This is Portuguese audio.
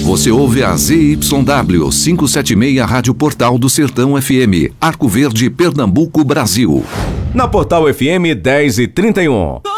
Você ouve a ZYW 576 Rádio Portal do Sertão FM, Arco Verde, Pernambuco, Brasil. Na Portal FM 10h31.